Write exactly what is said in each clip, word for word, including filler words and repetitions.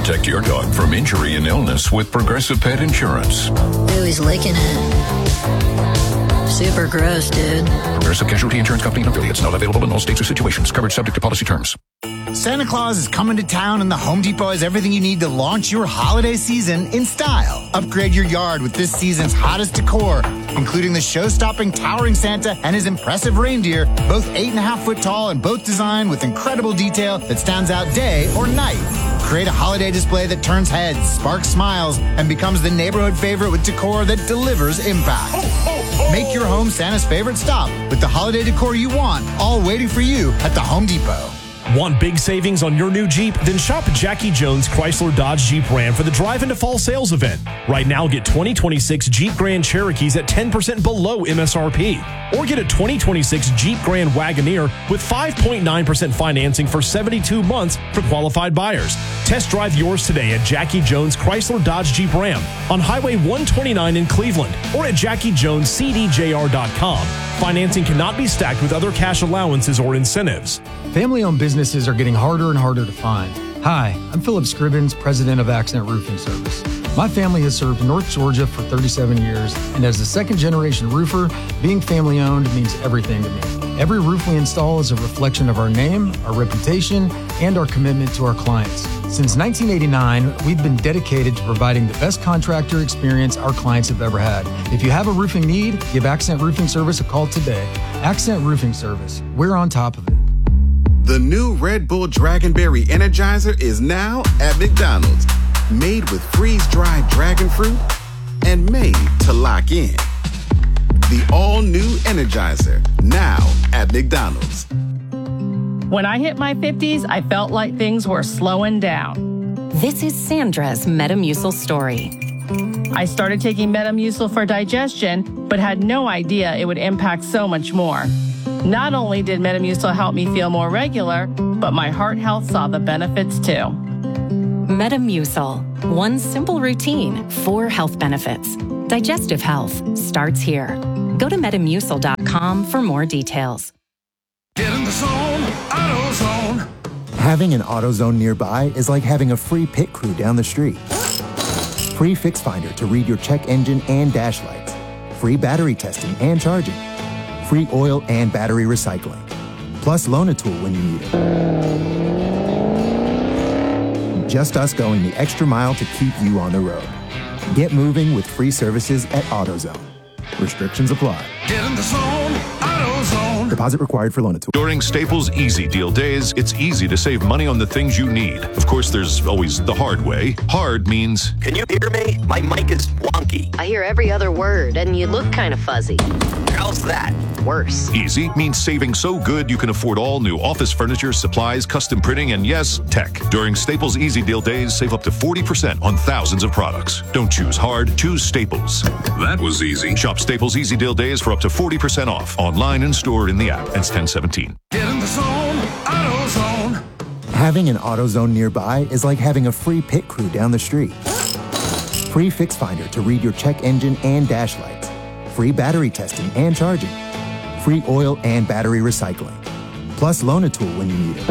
Protect your dog from injury and illness with Progressive Pet Insurance. Ooh, he's licking it. Super gross, dude. Progressive Casualty Insurance Company and affiliates. Not available in all states or situations. Coverage subject to policy terms. Santa Claus is coming to town, and the Home Depot has everything you need to launch your holiday season in style. Upgrade your yard with this season's hottest decor, including the show-stopping towering Santa and his impressive reindeer, both eight and a half foot tall and both designed with incredible detail that stands out day or night. Create a holiday display that turns heads, sparks smiles, and becomes the neighborhood favorite with decor that delivers impact. Make your home Santa's favorite stop with the holiday decor you want, all waiting for you at the Home Depot. Want big savings on your new Jeep? Then shop Jackie Jones Chrysler Dodge Jeep Ram for the Drive into Fall sales event. Right now, get twenty twenty-six Jeep Grand Cherokees at ten percent below M S R P. Or get a twenty twenty-six Jeep Grand Wagoneer with five point nine percent financing for seventy-two months for qualified buyers. Test drive yours today at Jackie Jones Chrysler Dodge Jeep Ram on Highway one twenty-nine in Cleveland or at jackie jones c d j r dot com. Financing cannot be stacked with other cash allowances or incentives. Family-owned businesses are getting harder and harder to find. Hi, I'm Philip Scribbins, president of Accent Roofing Service. My family has served North Georgia for thirty-seven years, and as a second-generation roofer, being family-owned means everything to me. Every roof we install is a reflection of our name, our reputation, and our commitment to our clients. Since nineteen eighty-nine, we've been dedicated to providing the best contractor experience our clients have ever had. If you have a roofing need, give Accent Roofing Service a call today. Accent Roofing Service. We're on top of it. The new Red Bull Dragonberry Energizer is now at McDonald's. Made with freeze-dried dragon fruit and made to lock in. The all-new Energizer, now at McDonald's. When I hit my fifties, I felt like things were slowing down. This is Sandra's Metamucil story. I started taking Metamucil for digestion, but had no idea it would impact so much more. Not only did Metamucil help me feel more regular, but my heart health saw the benefits too. Metamucil. One simple routine, four health benefits. Digestive health starts here. Go to metamucil dot com for more details. Get in the zone, AutoZone. Having an AutoZone nearby is like having a free pit crew down the street. Free Fix Finder to read your check engine and dash lights. Free battery testing and charging. Free oil and battery recycling. Plus Loan-A-Tool when you need it. Just us going the extra mile to keep you on the road. Get moving with free services at AutoZone. Restrictions apply. Get in the zone, AutoZone. Deposit required for Loan-A-Tool. During Staples Easy Deal Days, it's easy to save money on the things you need. Of course, there's always the hard way. Hard means... Can you hear me? My mic is wonky. I hear every other word, and you look kind of fuzzy. How's that? Worse. Easy means saving so good you can afford all new office furniture, supplies, custom printing, and yes, tech. During Staples Easy Deal Days, save up to forty percent on thousands of products. Don't choose hard, choose Staples. That was easy. Shop Staples Easy Deal Days for up to forty percent off. Online and stored in the app. Ends ten seventeen. Get in the zone, AutoZone. Having an AutoZone nearby is like having a free pit crew down the street. Free Fix Finder to read your check engine and dash lights. Free battery testing and charging. Free oil and battery recycling. Plus Loan-A-Tool when you need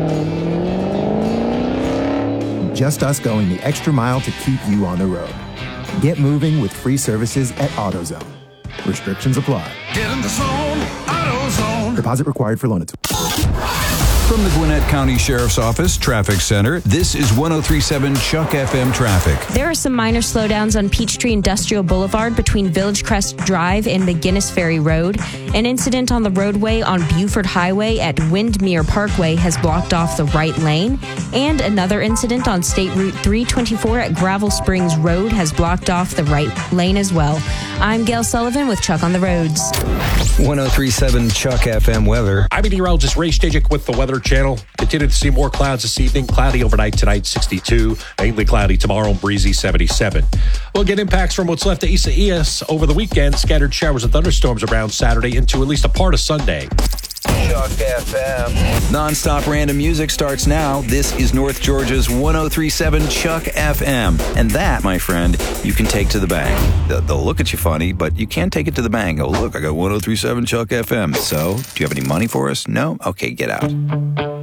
it. Just us going the extra mile to keep you on the road. Get moving with free services at AutoZone. Restrictions apply. Get in the zone, AutoZone. Deposit required for Loan-A-Tool. From the Gwinnett County Sheriff's Office Traffic Center, this is one oh three point seven Chuck F M traffic. There are some minor slowdowns on Peachtree Industrial Boulevard between Village Crest Drive and McGinnis Ferry Road. An incident on the roadway on Buford Highway at Windmere Parkway has blocked off the right lane. And another incident on State Route three twenty-four at Gravel Springs Road has blocked off the right lane as well. I'm Gail Sullivan with Chuck on the Roads. one oh three point seven Chuck F M weather. I'm meteorologist Ray Stajic with the Weather Channel. Continue to see more clouds this evening. Cloudy overnight tonight, sixty-two. Mainly cloudy tomorrow, breezy, seventy-seven. We'll get impacts from what's left of Isaias over the weekend. Scattered showers and thunderstorms around Saturday into at least a part of Sunday. Chuck F M. Non-stop random music starts now. This is North Georgia's one oh three point seven Chuck F M. And that, my friend, you can take to the bank. They'll, they'll look at you funny, but you can take it to the bank. Oh, look, I got one oh three point seven Chuck F M. So, do you have any money for us? No? Okay, get out.